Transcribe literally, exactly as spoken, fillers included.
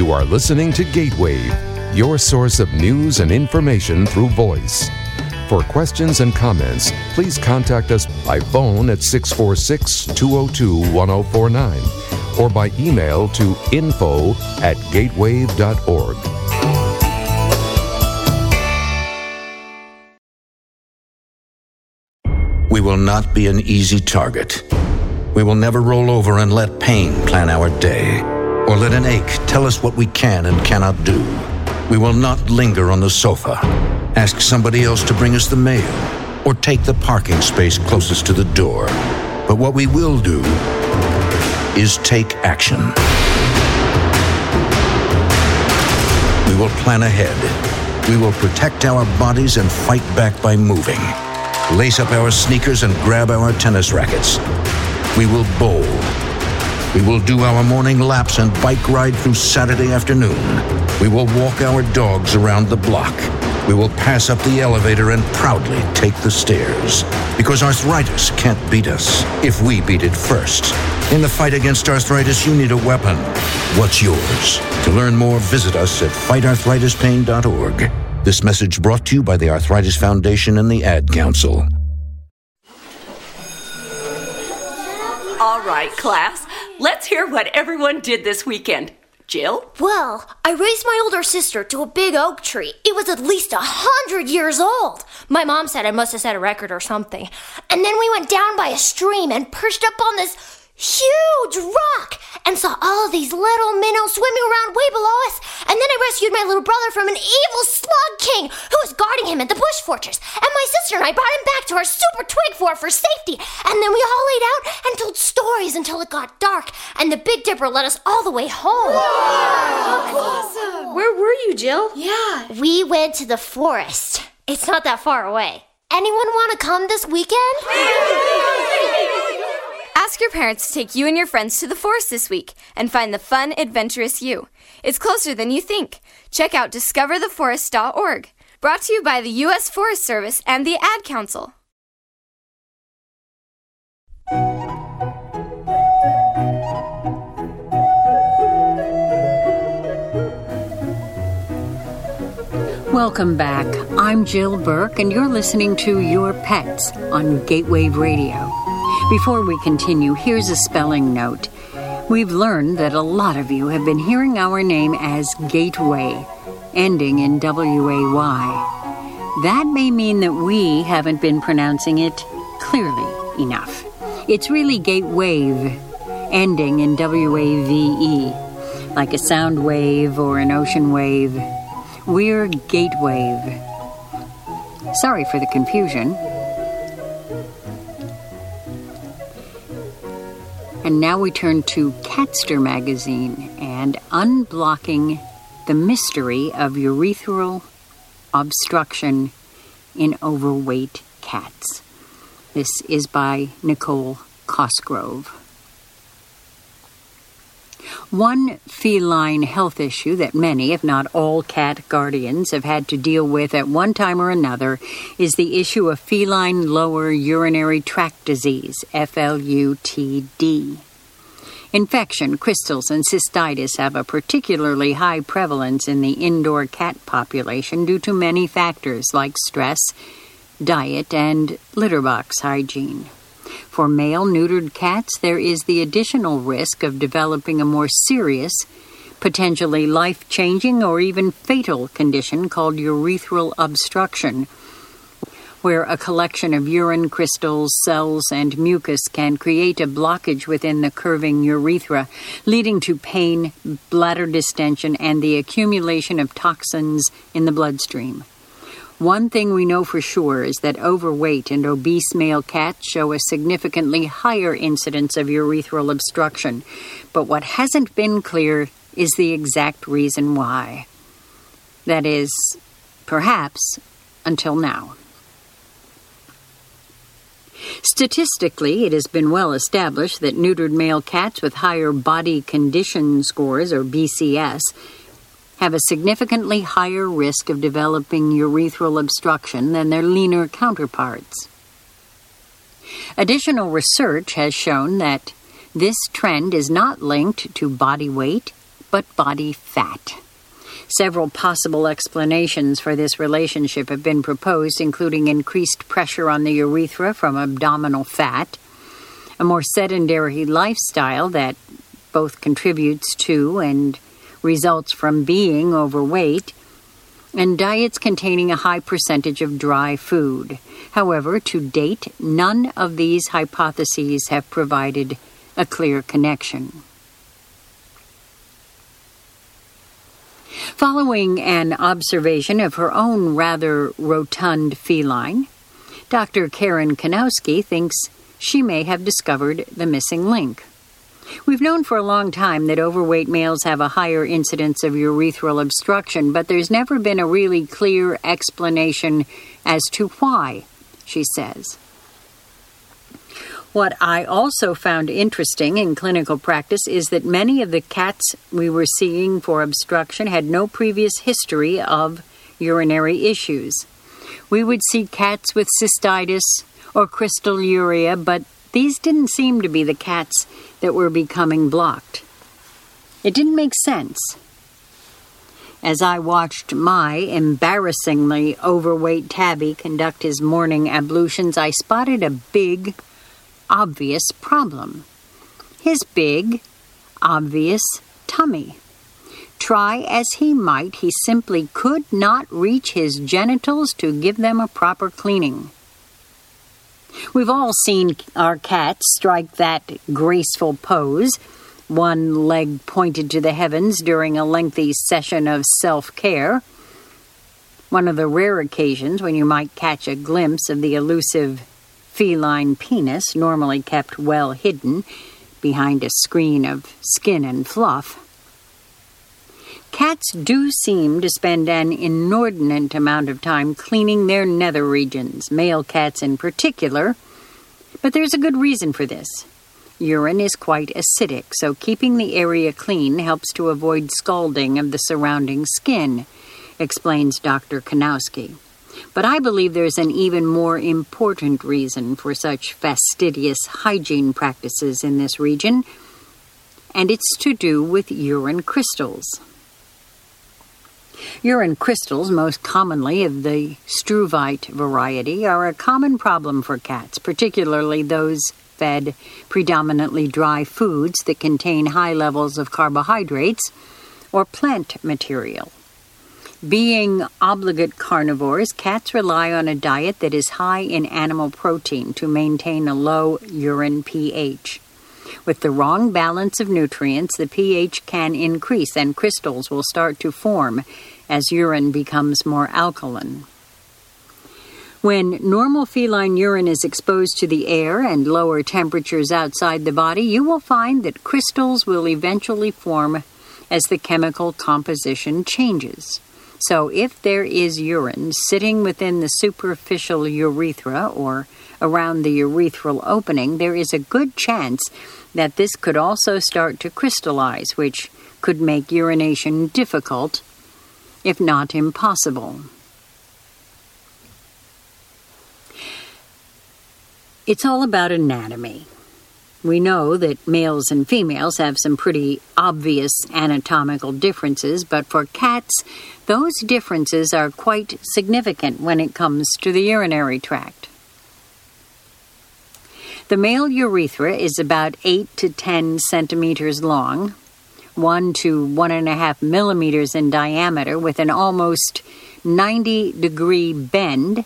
You are listening to Gatewave, your source of news and information through voice. For questions and comments, please contact us by phone at six four six, two oh two, one oh four nine or by email to info at gatewave dot org. We will not be an easy target. We will never roll over and let pain plan our day, or let an ache tell us what we can and cannot do. We will not linger on the sofa, ask somebody else to bring us the mail, or take the parking space closest to the door. But what we will do is take action. We will plan ahead. We will protect our bodies and fight back by moving. Lace up our sneakers and grab our tennis rackets. We will bowl. We will do our morning laps and bike ride through Saturday afternoon. We will walk our dogs around the block. We will pass up the elevator and proudly take the stairs. Because arthritis can't beat us if we beat it first. In the fight against arthritis, you need a weapon. What's yours? To learn more, visit us at fight arthritis pain dot org. This message brought to you by the Arthritis Foundation and the Ad Council. All right, class. Let's hear what everyone did this weekend. Jill? Well, I raised my older sister to a big oak tree. It was at least a hundred years old. My mom said I must have set a record or something. And then we went down by a stream and perched up on this huge rock and saw all of these little minnows swimming around way below us. And then I rescued my little brother from an evil slug king who was guarding him at the bush fortress. And my sister and I brought him back to our super twig fort for safety. And then we all laid out and told stories until it got dark. And the Big Dipper led us all the way home. Wow, awesome. Where were you, Jill? Yeah. We went to the forest. It's not that far away. Anyone want to come this weekend? Ask your parents to take you and your friends to the forest this week and find the fun, adventurous you. It's closer than you think. Check out discover the forest dot org. Brought to you by the U S Forest Service and the Ad Council. Welcome back. I'm Jill Burke, and you're listening to Your Pets on Gatewave Radio. Before we continue, here's a spelling note. We've learned that a lot of you have been hearing our name as Gateway, ending in W A Y. That may mean that we haven't been pronouncing it clearly enough. It's really Gatewave, ending in W A V E, like a sound wave or an ocean wave. We're Gatewave. Sorry for the confusion. And now we turn to Catster magazine and unblocking the mystery of urethral obstruction in overweight cats. This is by Nicole Cosgrove. One feline health issue that many, if not all, cat guardians have had to deal with at one time or another is the issue of feline lower urinary tract disease, F L U T D. Infection, crystals, and cystitis have a particularly high prevalence in the indoor cat population due to many factors like stress, diet, and litter box hygiene. For male neutered cats, there is the additional risk of developing a more serious, potentially life-changing or even fatal condition called urethral obstruction, where a collection of urine crystals, cells, and mucus can create a blockage within the curving urethra, leading to pain, bladder distension, and the accumulation of toxins in the bloodstream. One thing we know for sure is that overweight and obese male cats show a significantly higher incidence of urethral obstruction, but what hasn't been clear is the exact reason why. That is, perhaps, until now. Statistically, it has been well established that neutered male cats with higher body condition scores, or B C S, have a significantly higher risk of developing urethral obstruction than their leaner counterparts. Additional research has shown that this trend is not linked to body weight, but body fat. Several possible explanations for this relationship have been proposed, including increased pressure on the urethra from abdominal fat, a more sedentary lifestyle that both contributes to and results from being overweight, and diets containing a high percentage of dry food. However, to date, none of these hypotheses have provided a clear connection. Following an observation of her own rather rotund feline, Doctor Karen Kanowski thinks she may have discovered the missing link. We've known for a long time that overweight males have a higher incidence of urethral obstruction, but there's never been a really clear explanation as to why, she says. What I also found interesting in clinical practice is that many of the cats we were seeing for obstruction had no previous history of urinary issues. We would see cats with cystitis or crystalluria, but these didn't seem to be the cats that were becoming blocked. It didn't make sense. As I watched my embarrassingly overweight tabby conduct his morning ablutions, I spotted a big, obvious problem. His big, obvious tummy. Try as he might, he simply could not reach his genitals to give them a proper cleaning. We've all seen our cats strike that graceful pose, one leg pointed to the heavens during a lengthy session of self-care. One of the rare occasions when you might catch a glimpse of the elusive feline penis, normally kept well hidden behind a screen of skin and fluff. Cats do seem to spend an inordinate amount of time cleaning their nether regions, male cats in particular, but there's a good reason for this. Urine is quite acidic, so keeping the area clean helps to avoid scalding of the surrounding skin, explains Doctor Kanowski. But I believe there's an even more important reason for such fastidious hygiene practices in this region, and it's to do with urine crystals. Urine crystals, most commonly of the struvite variety, are a common problem for cats, particularly those fed predominantly dry foods that contain high levels of carbohydrates or plant material. Being obligate carnivores, cats rely on a diet that is high in animal protein to maintain a low urine pH. With the wrong balance of nutrients, the pH can increase and crystals will start to form as urine becomes more alkaline. When normal feline urine is exposed to the air and lower temperatures outside the body, you will find that crystals will eventually form as the chemical composition changes. So if there is urine sitting within the superficial urethra or around the urethral opening, there is a good chance that this could also start to crystallize, which could make urination difficult, if not impossible. It's all about anatomy. We know that males and females have some pretty obvious anatomical differences, but for cats, those differences are quite significant when it comes to the urinary tract. The male urethra is about eight to ten centimeters long, one to one and a half millimeters in diameter, with an almost ninety degree bend